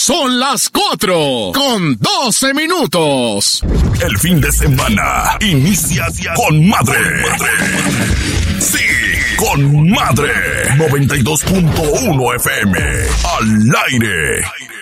Son las 4:12. El fin de semana inicia con madre. Sí, con madre. 92.1 FM. Al aire.